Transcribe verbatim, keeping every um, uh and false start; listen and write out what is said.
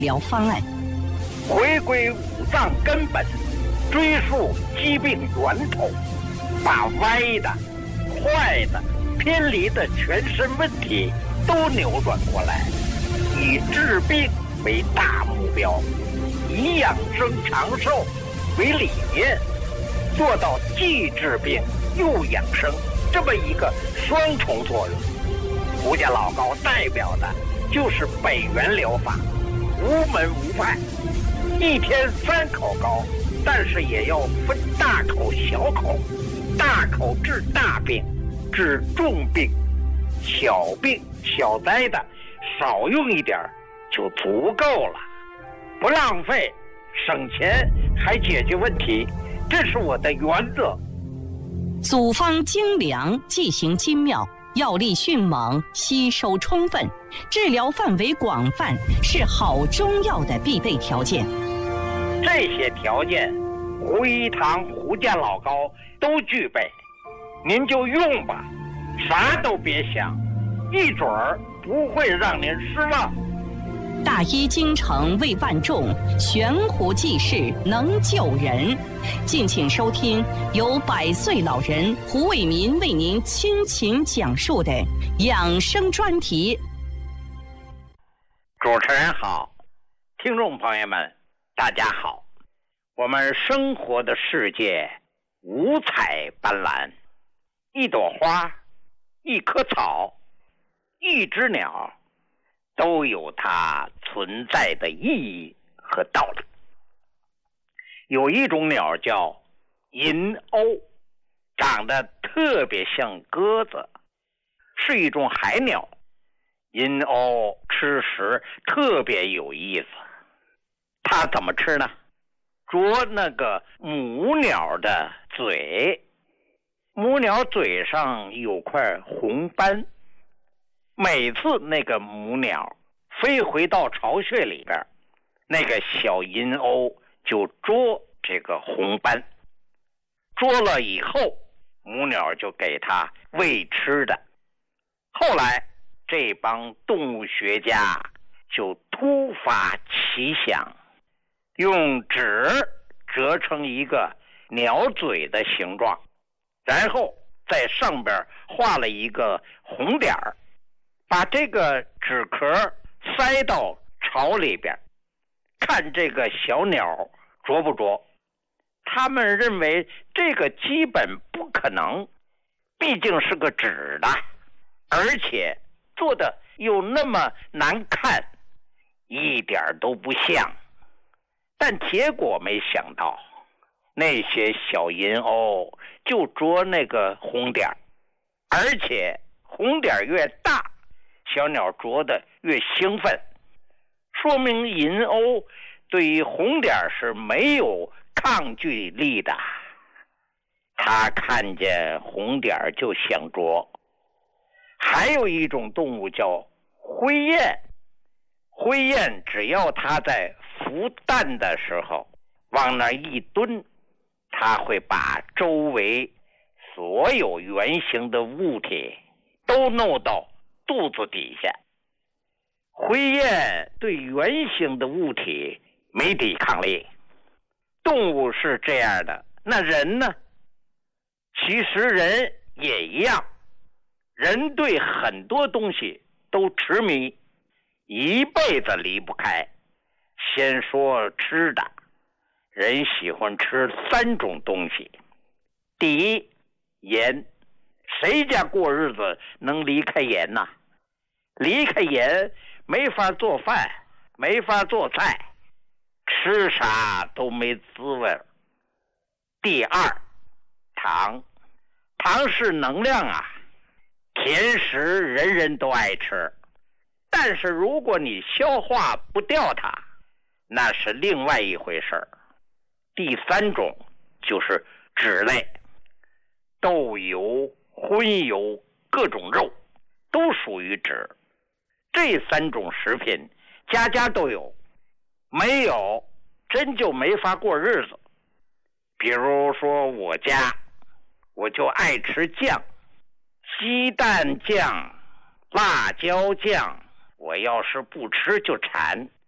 疗方案， 回归五脏根本，追溯疾病源头，把歪的、坏的、偏离的全身问题都扭转过来，以治病为大目标，以养生长寿为理念，做到既治病又养生这么一个双重作用。胡家老高代表的就是北元疗法，无门无派，一天三口高，但是也要分大口小口，大口治大病，治重病，小病小灾的少用一点就足够了，不浪费，省钱还解决问题，这是我的原则。 组方精良，剂型精妙，药力迅猛，吸收充分，治疗范围广泛，是好中药的必备条件。 这些条件，胡一堂、胡家老高都具备，您就用吧，啥都别想，一准儿不会让您失望。 大医精诚为万众，悬壶济世能救人。敬请收听由百岁老人胡伟民为您倾情讲述的养生专题。 主持人好，听众朋友们大家好。我们生活的世界五彩斑斓，一朵花，一棵草，一只鸟，都有它存在的意义和道理。有一种鸟叫银鸥，长得特别像鸽子，是一种海鸟。银鸥吃食特别有意思，它怎么吃呢？啄那个母鸟的嘴，母鸟嘴上有块红斑，每次那个母鸟飞回到巢穴里边，那个小银鸥就捉这个红斑，捉了以后母鸟就给它喂吃的。后来这帮动物学家就突发奇想，用纸折成一个鸟嘴的形状，然后在上边画了一个红点儿，把这个纸壳塞到巢里边，看这个小鸟啄不啄。他们认为这个基本不可能，毕竟是个纸的，而且做的又那么难看，一点都不像。但结果没想到，那些小银鸥就啄那个红点，而且红点越大，小鸟啄得越兴奋，说明银鸥对于红点是没有抗拒力的。它看见红点就想啄。还有一种动物叫灰雁，灰雁只要它在孵蛋的时候往那一蹲，它会把周围所有圆形的物体都弄到肚子底下。灰雁对圆形的物体没抵抗力，动物是这样的，那人呢？其实人也一样，人对很多东西都痴迷，一辈子离不开。先说吃的，人喜欢吃三种东西。第一，盐，谁家过日子能离开盐呢？离开盐没法做饭，没法做菜，吃啥都没滋味。第二，糖，糖是能量啊，甜食人人都爱吃，但是如果你消化不掉它，那是另外一回事儿。第三种就是脂类，豆油、荤油、各种肉都属于脂。这三种食品家家都有，没有真就没法过日子。比如说我家，我就爱吃酱，鸡蛋酱、辣椒酱，我要是不吃就馋。